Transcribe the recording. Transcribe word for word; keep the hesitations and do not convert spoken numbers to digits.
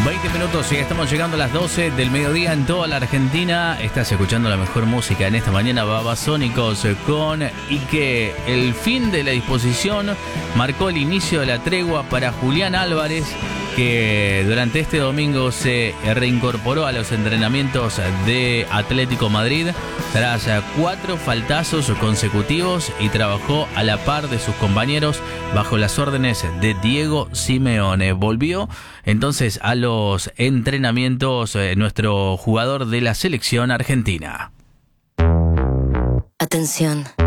veinte minutos y estamos llegando a las doce del mediodía en toda la Argentina. Estás escuchando la mejor música en esta mañana, Babasónicos con y que el fin de la disposición marcó el inicio de la tregua para Julián Álvarez, que durante este domingo se reincorporó a los entrenamientos de Atlético Madrid tras cuatro faltazos consecutivos y trabajó a la par de sus compañeros bajo las órdenes de Diego Simeone. Volvió entonces a los entrenamientos eh, nuestro jugador de la selección argentina. Atención.